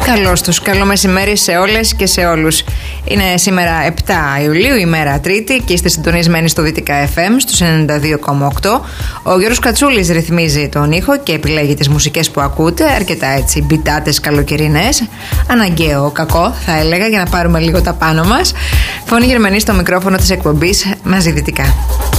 Καλώς τους, καλό μεσημέρι σε όλες και σε όλους. Είναι σήμερα 7 Ιουλίου, ημέρα Τρίτη, και είστε συντονισμένοι στο Δυτικά FM στους 92,8. Ο Γιώργος Κατσούλης ρυθμίζει τον ήχο και επιλέγει τις μουσικές που ακούτε, αρκετά έτσι μπιτάτες καλοκαιρινές. Αναγκαίο κακό, θα έλεγα, για να πάρουμε λίγο τα πάνω μας. Φωνή Γερμανή στο μικρόφωνο της εκπομπής Μαζί Δυτικά.